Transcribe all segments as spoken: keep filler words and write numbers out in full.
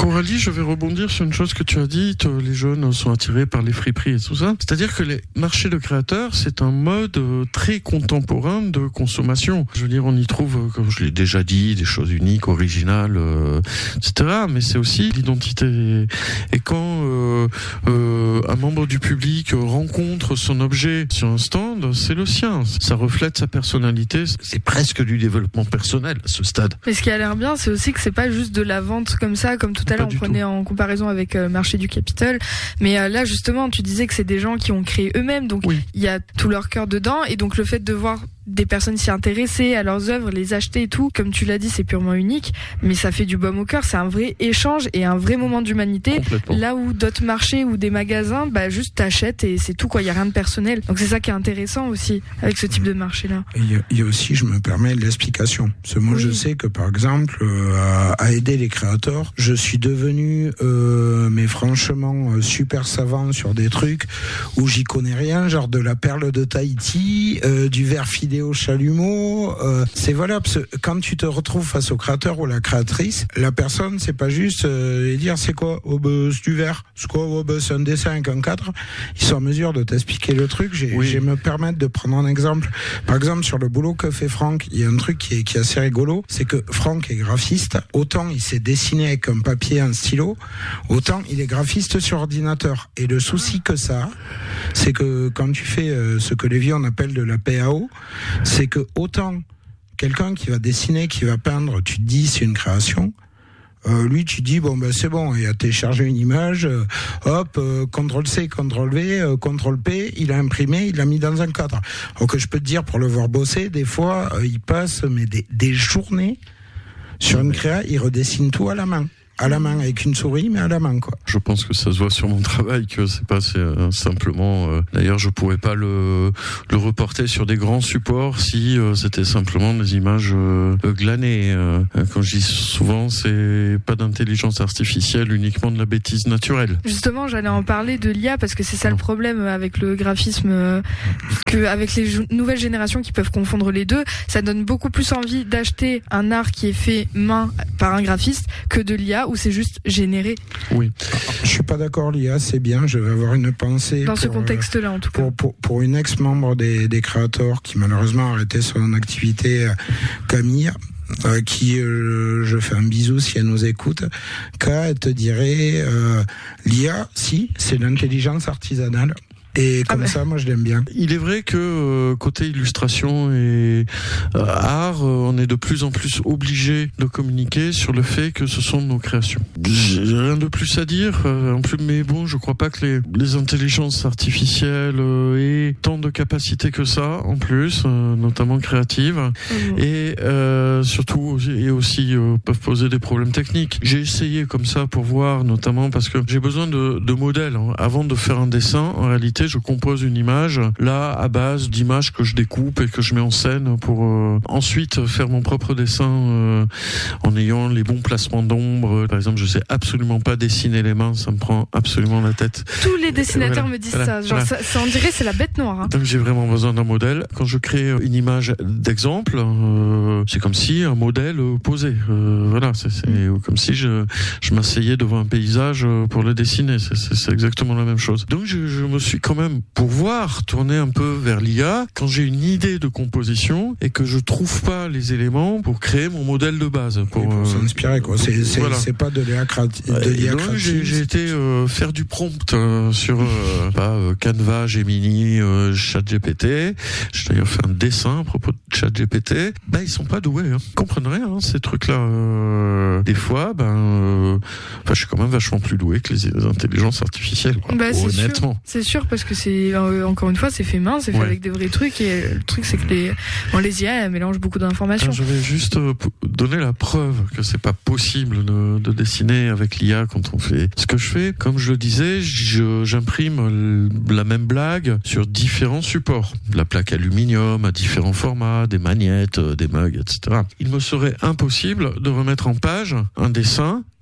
Coralie, je vais rebondir sur une chose que tu as dite. Les jeunes sont attirés par les friperies et tout ça. C'est-à-dire que les marchés de créateurs, c'est un mode très contemporain de consommation. Je veux dire, on y trouve, comme je l'ai déjà dit, des choses uniques, originales, euh, et cetera. Mais c'est aussi l'identité. Et quand euh, euh, un membre du public rencontre son objet sur un stand, c'est le sien. Ça reflète sa personnalité. C'est presque du développement personnel à ce stade. Mais ce qui a l'air bien, c'est aussi que c'est pas juste de la vente comme ça, comme tout à l'heure on prenait tout en comparaison avec le euh, marché du Capitole. Mais euh, là, justement, tu disais que c'est des gens qui ont créé eux-mêmes, donc il oui. y a tout leur cœur dedans. Et donc le fait de voir des personnes s'y intéresser à leurs œuvres, les acheter et tout, comme tu l'as dit, c'est purement unique, mais ça fait du baume au cœur, c'est un vrai échange et un vrai moment d'humanité, là où d'autres marchés ou des magasins, bah juste t'achètes et c'est tout quoi, il y a rien de personnel. Donc c'est ça qui est intéressant aussi avec ce type de marché-là. Il y, y a aussi, je me permets, l'explication. Parce que moi oui. je sais que par exemple, euh, à, à aider les créateurs, je suis devenu, euh, mais franchement, euh, super savant sur des trucs où j'y connais rien, genre de la perle de Tahiti, euh, du verre fidé au chalumeau, euh, c'est voilà, parce que quand tu te retrouves face au créateur ou la créatrice, la personne, c'est pas juste euh, dire c'est quoi, oh bah, c'est du verre, c'est quoi, oh bah, c'est un dessin avec un cadre. Ils sont en mesure de t'expliquer le truc. J'ai, oui. je vais me permettre de prendre un exemple. Par exemple, sur le boulot que fait Franck, il y a un truc qui est, qui est assez rigolo, c'est que Franck est graphiste. Autant il s'est dessiné avec un papier, un stylo, autant il est graphiste sur ordinateur. Et le souci que ça, c'est que quand tu fais euh, ce que les vieux on appelle de la P A O, c'est que autant quelqu'un qui va dessiner, qui va peindre, tu te dis c'est une création, euh, lui tu dis bon ben c'est bon, il a téléchargé une image, euh, hop, euh, contrôle C, contrôle V, euh, contrôle P, il a imprimé, il l'a mis dans un cadre. Alors que je peux te dire, pour le voir bosser, des fois euh, il passe mais des, des journées sur une créa, il redessine tout à la main. À la main, avec une souris, mais à la main, quoi. Je pense que ça se voit sur mon travail, que c'est pas c'est, euh, simplement... Euh, d'ailleurs, je pourrais pas le, le reporter sur des grands supports si euh, c'était simplement des images euh, glanées. Euh, quand je dis souvent, c'est pas d'intelligence artificielle, uniquement de la bêtise naturelle. Justement, j'allais en parler de l'I A, parce que c'est ça le problème avec le graphisme, euh, qu'avec les jou- nouvelles générations qui peuvent confondre les deux, ça donne beaucoup plus envie d'acheter un art qui est fait main par un graphiste que de l'I A, où c'est juste généré. Oui. Je suis pas d'accord, l'I A, c'est bien, je vais avoir une pensée. Dans pour, ce contexte-là, en tout cas. Pour, pour, pour une ex-membre des, des créateurs qui malheureusement a arrêté son activité, Camille, euh, qui, euh, je fais un bisou si elle nous écoute, qu'elle te dirait, euh, l'I A, si, c'est l'intelligence artisanale. Et comme ah ben. ça, moi, je l'aime bien. Il est vrai que euh, côté illustration et euh, art, euh, on est de plus en plus obligé de communiquer sur le fait que ce sont nos créations. J'ai rien de plus à dire. Euh, en plus, mais bon, je crois pas que les, les intelligences artificielles euh, aient tant de capacités que ça, en plus, euh, notamment créatives, mmh. et euh, surtout et aussi euh, peuvent poser des problèmes techniques. J'ai essayé comme ça pour voir, notamment parce que j'ai besoin de, de modèles hein. Avant de faire un dessin. En réalité, je compose une image là à base d'images que je découpe et que je mets en scène pour euh, ensuite faire mon propre dessin euh, en ayant les bons placements d'ombre. Par exemple, je sais absolument pas dessiner les mains, ça me prend absolument la tête. Tous les dessinateurs voilà, me disent voilà, ça, genre voilà. ça, ça on dirait c'est la bête noire. Hein. Donc j'ai vraiment besoin d'un modèle. Quand je crée une image d'exemple, euh, c'est comme si un modèle posé. Euh, voilà, c'est, c'est mmh. comme si je, je m'asseyais devant un paysage pour le dessiner. C'est, c'est, c'est exactement la même chose. Donc je, je me suis quand même pouvoir tourner un peu vers l'I A quand j'ai une idée de composition et que je trouve pas les éléments pour créer mon modèle de base. Pour, oui, pour euh, s'inspirer, quoi. C'est, c'est, voilà. c'est pas de l'I A créative. Donc, j'ai, j'ai été euh, faire du prompt euh, sur euh, pas, euh, Canva, Gemini, euh, ChatGPT. J'ai d'ailleurs fait un dessin à propos de ChatGPT. Ben, ils sont pas doués. Hein. Ils comprennent rien, hein, ces trucs-là. Euh, des fois, ben, euh, je suis quand même vachement plus doué que les, les intelligences artificielles. Quoi, bah, c'est honnêtement. Sûr. C'est sûr, parce que c'est euh, encore une fois c'est fait main, c'est fait ouais. avec des vrais trucs, et le truc c'est que les on les I A elles mélangent beaucoup d'informations. Alors, je vais juste euh, donner la preuve que c'est pas possible de, de dessiner avec l'I A quand on fait ce que je fais. Comme je le disais, je, j'imprime la même blague sur différents supports, la plaque aluminium à différents formats, des magnettes, des mugs, et cetera. Il me serait impossible de remettre en page un dessin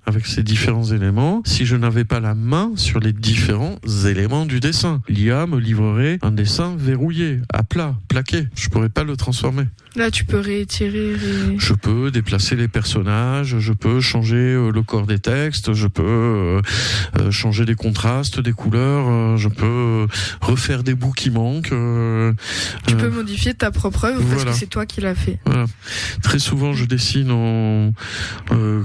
avec ces différents éléments si je n'avais pas la main sur les différents éléments du dessin. L'I A me livrerait un dessin verrouillé, à plat, plaqué. Je pourrais pas le transformer. Là, tu peux réétirer. Ré... Je peux déplacer les personnages, je peux changer euh, le corps des textes, je peux euh, euh, changer des contrastes, des couleurs, euh, je peux euh, refaire des bouts qui manquent. Euh, tu euh, peux modifier ta propre œuvre parce voilà. que c'est toi qui l'as fait. Voilà. Très souvent, je dessine en, euh,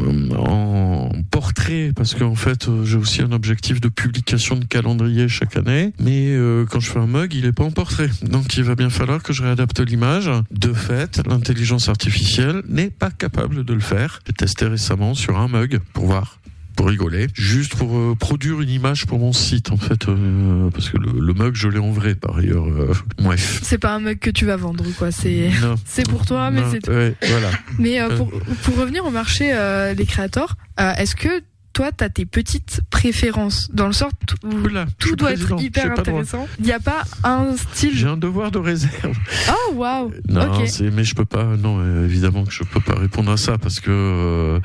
en portrait parce qu'en fait, j'ai aussi un objectif de publication de calendrier chaque année. Mais euh, quand je fais un mug, il est pas en portrait. Donc, il va bien falloir que je réadapte l'image. De fait, l'intelligence artificielle n'est pas capable de le faire. J'ai testé récemment sur un mug pour voir, pour rigoler, juste pour euh, produire une image pour mon site en fait, euh, parce que le, le mug je l'ai en vrai par ailleurs. Euh, bref. C'est pas un mug que tu vas vendre quoi, c'est non. c'est pour toi, mais non. c'est tout. Ouais, voilà. Mais euh, pour pour revenir au marché euh, des créateurs, euh, est-ce que toi, t'as tes petites préférences dans le sort où Oula, tout doit être hyper intéressant. Il n'y a pas un style. J'ai un devoir de réserve. Oh waouh. Non, okay. c'est, mais je peux pas. Non, évidemment que je peux pas répondre à ça parce que.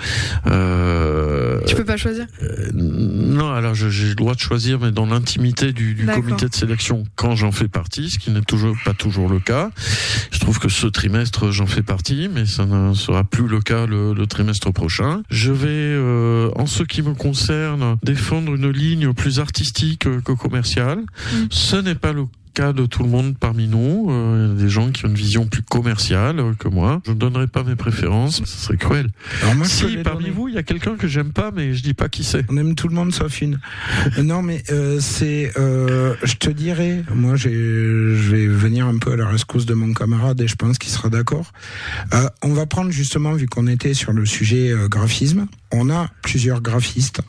Euh, tu peux pas choisir. Euh, non, alors je, j'ai le droit de choisir, mais dans l'intimité du, du comité de sélection, quand j'en fais partie, ce qui n'est toujours pas toujours le cas. Je trouve que ce trimestre j'en fais partie, mais ça ne sera plus le cas le, le trimestre prochain. Je vais, euh, en ce qui me concerne, défendre une ligne plus artistique que commerciale. Mmh. Ce n'est pas le cas de tout le monde parmi nous. Il euh, y a des gens qui ont une vision plus commerciale euh, que moi. Je ne donnerai pas mes préférences, ce serait cruel. Alors moi, si parmi donner. vous, il y a quelqu'un que j'aime pas, mais je dis pas qui c'est. On aime tout le monde sauf une. non, mais euh, c'est, euh, je te dirais, moi, j'ai, je vais venir un peu à la rescousse de mon camarade et je pense qu'il sera d'accord. Euh, on va prendre justement, vu qu'on était sur le sujet euh, graphisme, on a plusieurs graphistes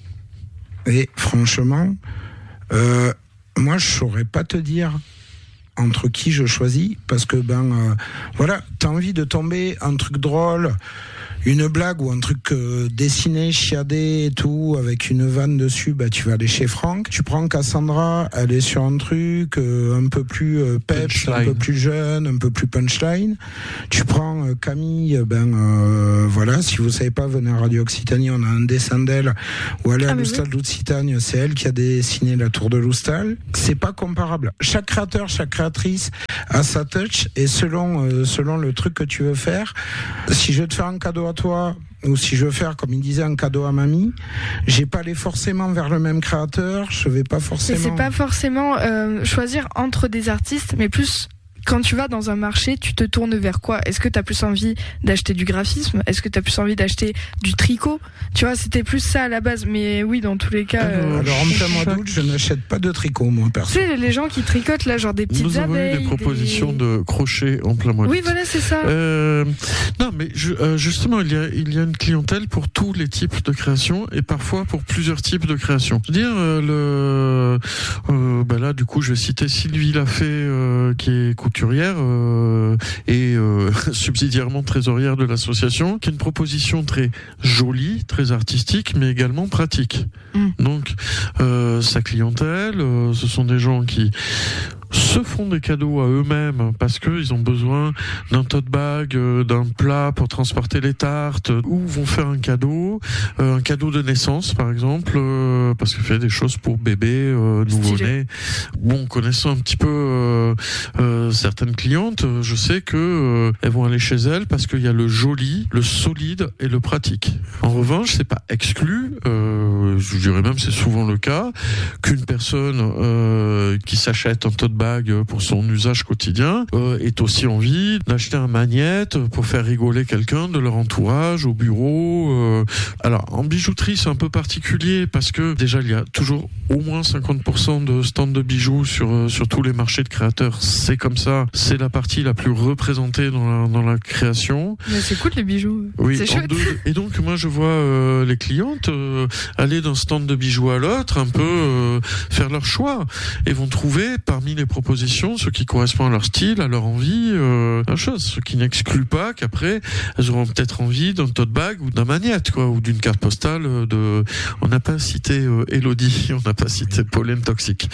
et franchement, euh, moi, je saurais pas te dire entre qui je choisis parce que ben euh, voilà, t'as envie de tomber un truc drôle, une blague ou un truc euh, dessiné, chiadé et tout, avec une vanne dessus, bah tu vas aller chez Franck. Tu prends Cassandra, elle est sur un truc euh, un peu plus euh, peps, un peu plus jeune, un peu plus punchline. Tu prends euh, Camille, ben euh, voilà, si vous savez pas, venez à Radio Occitanie, on a un dessin d'elle, ou aller à ah, l'Oustal oui. d'Occitanie, c'est elle qui a dessiné la tour de l'Oustal. C'est pas comparable. Chaque créateur, chaque créatrice a sa touch et selon euh, selon le truc que tu veux faire, si je veux te faire un cadeau à toi, ou si je veux faire, comme il disait, un cadeau à mamie, j'ai pas allé forcément vers le même créateur, je vais pas forcément... Et c'est pas forcément euh, choisir entre des artistes, mais plus... Quand tu vas dans un marché, tu te tournes vers quoi? Est-ce que tu as plus envie d'acheter du graphisme? Est-ce que tu as plus envie d'acheter du tricot? Tu vois, c'était plus ça à la base. Mais oui, dans tous les cas... Alors, euh, alors en plein mois d'août, je n'achète pas de tricot, moi, perso. Tu sais, les gens qui tricotent, là, genre des petites Nous avons abeilles... eu des propositions des... de crochet en plein mois d'août. Oui, voilà, c'est ça. Euh, non, mais je, euh, justement, il y, a, il y a une clientèle pour tous les types de créations et parfois pour plusieurs types de créations. Je veux dire, euh, le, euh, bah là, du coup, je vais citer Sylvie Lafay, euh, qui est couturière... Euh, Euh, et euh, subsidiairement trésorière de l'association, qui est une proposition très jolie, très artistique, mais également pratique. Mmh. Donc, euh, sa clientèle, euh, ce sont des gens qui se font des cadeaux à eux-mêmes parce qu'ils ont besoin d'un tote bag, euh, d'un plat pour transporter les tartes, ou vont faire un cadeau, euh, un cadeau de naissance par exemple, euh, parce qu'il fait des choses pour bébé, euh, nouveau-né. Bon, connaissant un petit peu euh, euh, certaines clientes, je sais que euh, elles vont aller chez elles parce qu'il y a le joli, le solide et le pratique. En revanche, c'est pas exclu, euh, je dirais même c'est souvent le cas, qu'une personne euh, qui s'achète un tote bag pour son usage quotidien euh, ait aussi envie d'acheter un magnète pour faire rigoler quelqu'un de leur entourage au bureau. Euh. Alors en bijouterie c'est un peu particulier parce que déjà il y a toujours au moins cinquante pour cent de stands de bijoux sur euh, sur tous les marchés de créateurs. C'est comme ça, c'est la partie la plus représentée dans la dans la création. Mais c'est cool les bijoux. Oui. C'est chouette. Deux, et donc moi je vois euh, les clientes euh, aller d'un stand de bijoux à l'autre, un peu euh, faire leur choix et vont trouver parmi les propositions ce qui correspond à leur style, à leur envie, euh, la chose, ce qui n'exclut pas qu'après elles auront peut-être envie d'un tote bag ou d'un magnète quoi, ou d'une carte postale de. On n'a pas cité euh, Elodie, on n'a pas cité Pauline Toxique.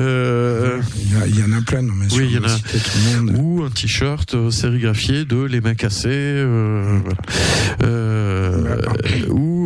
Euh... Il y en a plein, non mais oui, il y en a. Tout le monde. Ou un t-shirt euh, sérigraphié de Les Mains Cassées, euh, voilà. euh, ou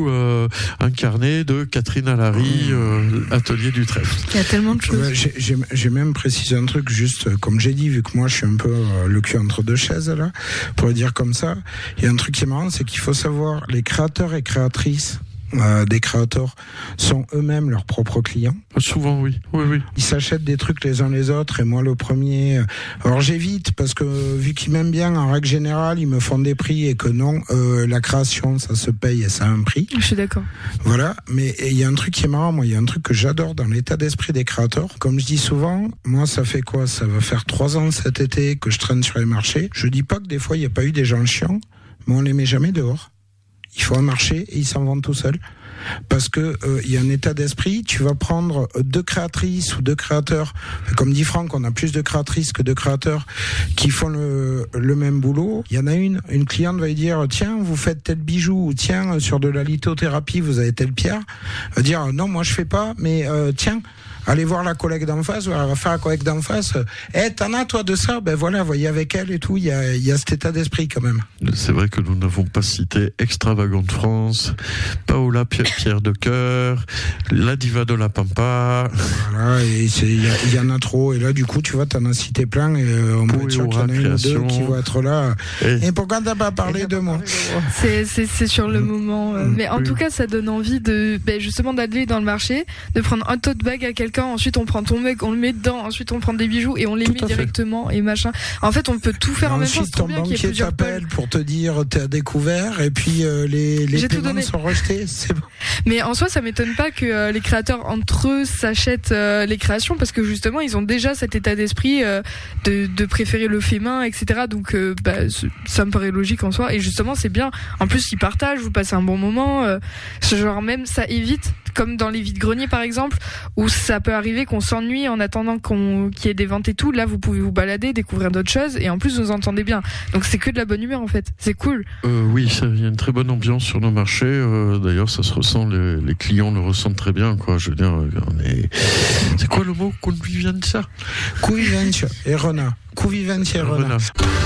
ou euh, un carnet de Catherine Allary, euh, Atelier du Trèfle. Il y a tellement de choses. Ouais, j'ai, j'ai, j'ai même précisé un truc, juste comme j'ai dit, vu que moi je suis un peu euh, le cul entre deux chaises là, pour le dire comme ça, il y a un truc qui est marrant, c'est qu'il faut savoir, les créateurs et créatrices Euh, des créateurs sont eux-mêmes leurs propres clients. Souvent, oui. Oui, oui. Ils s'achètent des trucs les uns les autres et moi le premier. Alors j'évite parce que vu qu'ils m'aiment bien, en règle générale, ils me font des prix et que non, euh, la création, ça se paye et ça a un prix. Je suis d'accord. Voilà, mais il y a un truc qui est marrant, moi, il y a un truc que j'adore dans l'état d'esprit des créateurs. Comme je dis souvent, moi ça fait quoi ? Ça va faire trois ans cet été que je traîne sur les marchés. Je dis pas que des fois il n'y a pas eu des gens chiants, mais on les met jamais dehors. Il faut un marché et ils s'en vendent tout seuls. Parce que il euh, y a un état d'esprit, tu vas prendre deux créatrices ou deux créateurs, comme dit Franck, on a plus de créatrices que de créateurs qui font le, le même boulot. Il y en a une, une cliente va lui dire tiens, vous faites tel bijou, ou tiens, sur de la lithothérapie, vous avez telle pierre. Elle va dire non, moi je fais pas, mais euh, tiens, allez voir la collègue d'en face, ou elle va faire la collègue d'en face. Eh, hey, t'en as toi de ça ? Ben voilà, voyez avec elle et tout, il y a, il y a cet état d'esprit quand même. C'est vrai que nous n'avons pas cité Extravagante France, Paola Pierre de Cœur, la diva de la Pampa. Voilà, et il y, y en a trop. Et là, du coup, tu vois, t'en as cité plein. Et euh, on peut dire qu'il y en a une ou deux qui vont être là. Et, et pourquoi t'as pas parlé de moi ? C'est, c'est, c'est sur le mmh. moment. Euh, mais en oui. tout cas, ça donne envie de, ben, justement, d'aller dans le marché, de prendre un tote bag à quelqu'un. Ensuite, on prend ton mec, on le met dedans. Ensuite, on prend des bijoux et on les tout met directement fait. Et machin. En fait, on peut tout faire et en même temps. C'est trop bien qu'il y ait plusieurs t'appelle pour te dire t'es à découvert et puis euh, les, les paiements sont rejetés. C'est bon. Mais en soi, ça m'étonne pas que euh, les créateurs entre eux s'achètent euh, les créations parce que justement, ils ont déjà cet état d'esprit euh, de, de préférer le fait main, et cetera. Donc, euh, bah, ça me paraît logique en soi. Et justement, c'est bien. En plus, ils partagent, vous passez un bon moment. Euh, ce genre même, ça évite, comme dans les vides-greniers par exemple, où ça peut arriver qu'on s'ennuie en attendant qu'on, qu'il y ait des ventes et tout. Là, vous pouvez vous balader, découvrir d'autres choses, et en plus, vous entendez bien. Donc, c'est que de la bonne humeur en fait. C'est cool. Euh, oui, il y a une très bonne ambiance sur nos marchés. Euh, d'ailleurs, ça se ressent. Les, les clients le ressentent très bien, quoi. Je veux dire, on est. C'est quoi le mot convivienza ? Convivencia et Rona. Convivencia et Rona.